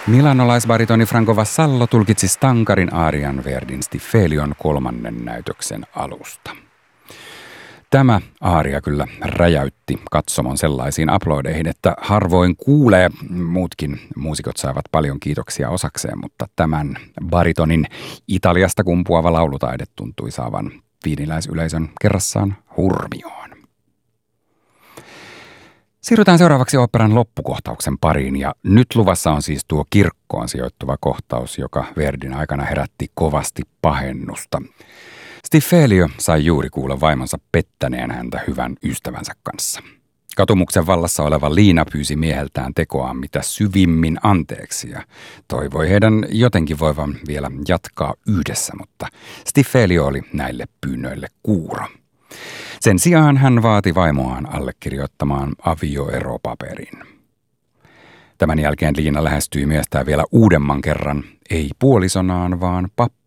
Milanolaisbaritoni Franco Vassallo tulkitsi Stankarin aarian Verdin Stifelion 3. näytöksen alusta. Tämä aaria kyllä räjäytti katsomon sellaisiin aplodeihin, että harvoin kuulee. Muutkin muusikot saivat paljon kiitoksia osakseen, mutta tämän baritonin Italiasta kumpuava laulutaide tuntui saavan viiniläisyleisön kerrassaan hurmioon. Siirrytään seuraavaksi oopperan loppukohtauksen pariin, ja nyt luvassa on siis tuo kirkkoon sijoittuva kohtaus, joka Verdin aikana herätti kovasti pahennusta. Stifelio sai juuri kuulla vaimonsa pettäneen häntä hyvän ystävänsä kanssa. Katumuksen vallassa oleva Liina pyysi mieheltään tekoaan mitä syvimmin anteeksi ja toivoi heidän jotenkin voivan vielä jatkaa yhdessä, mutta Stifelio oli näille pyynnöille kuuro. Sen sijaan hän vaati vaimoaan allekirjoittamaan avioeropaperin. Tämän jälkeen Liina lähestyi miestään vielä uudemman kerran, ei puolisonaan, vaan pappina.